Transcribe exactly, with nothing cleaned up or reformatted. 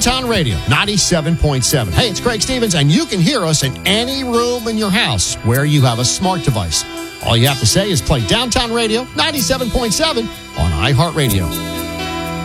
Downtown Radio, ninety-seven point seven. Hey, it's Craig Stevens, and you can hear us in any room in your house where you have a smart device. All you have to say is play Downtown Radio, ninety-seven point seven on iHeartRadio.